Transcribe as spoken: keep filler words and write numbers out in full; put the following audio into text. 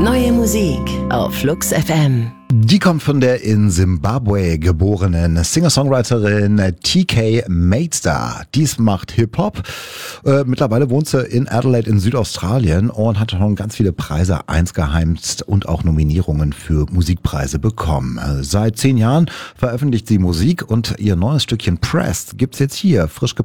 Neue Musik auf Flux F M. Die kommt von der in Simbabwe geborenen Singer-Songwriterin T K Matestar. Dies macht Hip-Hop. Äh, mittlerweile wohnt sie in Adelaide in Südaustralien und hat schon ganz viele Preise eingeheimst und auch Nominierungen für Musikpreise bekommen. Äh, seit zehn Jahren veröffentlicht sie Musik und ihr neues Stückchen Pressed gibt's jetzt hier frisch